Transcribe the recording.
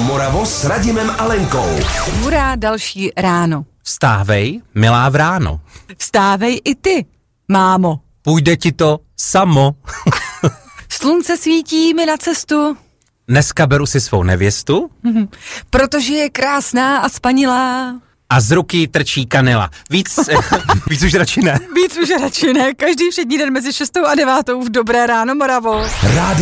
Moravo s Radimem a Lenkou. Hurá, další ráno. Vstávej, milá vráno. Vstávej i ty, mámo. Půjde ti to samo. Slunce svítí mi na cestu. Dneska beru si svou nevěstu. Protože je krásná a spanilá. A z ruky trčí kanila. Víc už radši ne. Víc už radši ne. Každý všední den mezi 6 a 9 v Dobré ráno, Moravo. Rádio